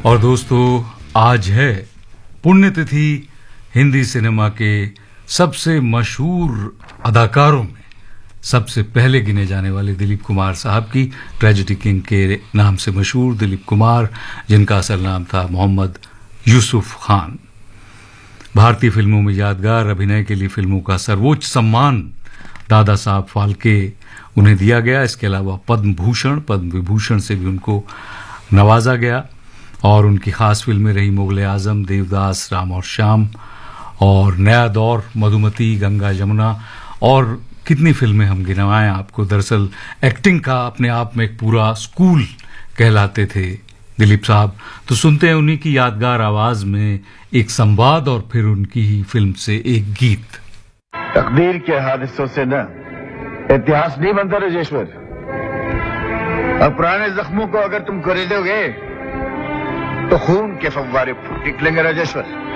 और दोस्तों, आज है पुण्यतिथि हिंदी सिनेमा के सबसे मशहूर अदाकारों में सबसे पहले गिने जाने वाले दिलीप कुमार साहब की, ट्रेजेडी किंग के नाम से मशहूर दिलीप कुमार, जिनका असल नाम था मोहम्मद यूसुफ खान। भारतीय फिल्मों में यादगार अभिनय के लिए फिल्मों का सर्वोच्च सम्मान दादा साहब फाल्के उन्हें दिया गया। इसके अलावा पद्म भूषण, पद्म विभूषण से भी उनको नवाजा गया। और उनकी खास फिल्में रही मुगले आजम, देवदास, राम और श्याम, और नया दौर, मधुमती, गंगा जमुना, और कितनी फिल्में हम गिनवाएं आपको। दरअसल एक्टिंग का अपने आप में एक पूरा स्कूल कहलाते थे दिलीप साहब। तो सुनते हैं उन्हीं की यादगार आवाज में एक संवाद और फिर उनकी ही फिल्म से एक गीत। तकदीर के हादसों से न इतिहास नहीं बनता राजेश्वर, और पुराने जख्मों को अगर तुम खरीदोगे तो खून के फव्वारे फूट निकलेंगे राजेश्वर।